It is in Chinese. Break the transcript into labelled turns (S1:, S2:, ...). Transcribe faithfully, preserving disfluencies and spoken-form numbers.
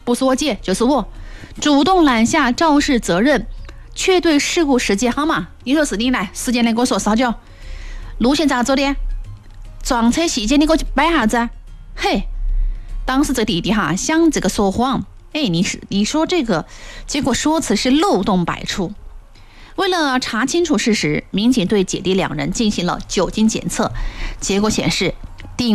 S1: 不是我姐就是我，主动揽下肇事责任，却对事故实际好嘛？你说是你来，时间来给我说少久？路线咋走的？撞车细节你给我去摆啥子啊？嘿，当时这弟弟哈想这个说谎，哎，你是你说这个，结果说辞是漏洞百出。为了查清楚事实，民警对姐弟两人进行了酒精检测，结果显示